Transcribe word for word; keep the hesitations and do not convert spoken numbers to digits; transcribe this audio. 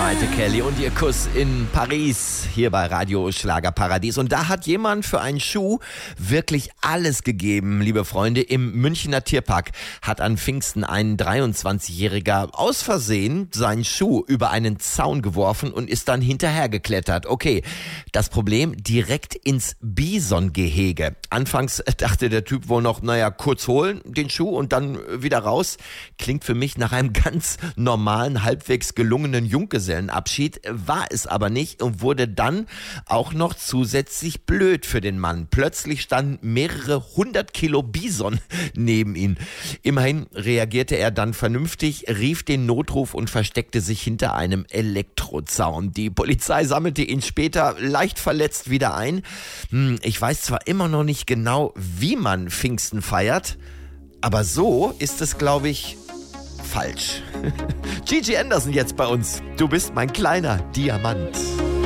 Maite Kelly und ihr Kuss in Paris, hier bei Radio Schlagerparadies. Und da hat jemand für einen Schuh wirklich alles gegeben, liebe Freunde. Im Münchner Tierpark hat an Pfingsten ein dreiundzwanzigjähriger aus Versehen seinen Schuh über einen Zaun geworfen und ist dann hinterhergeklettert. Okay, das Problem direkt ins Bisongehege. Anfangs dachte der Typ wohl noch, naja, kurz holen den Schuh und dann wieder raus. Klingt für mich nach einem ganz normalen, halbwegs gelungenen Junggesellenabschied, war es aber nicht und wurde dann auch noch zusätzlich blöd für den Mann. Plötzlich standen mehrere hundert Kilo Bison neben ihm. Immerhin reagierte er dann vernünftig, rief den Notruf und versteckte sich hinter einem Elektrozaun. Die Polizei sammelte ihn später leicht verletzt wieder ein. Hm, ich weiß zwar immer noch nicht genau, wie man Pfingsten feiert, aber so ist es, glaube ich, falsch. Gigi Anderson jetzt bei uns. Du bist mein kleiner Diamant.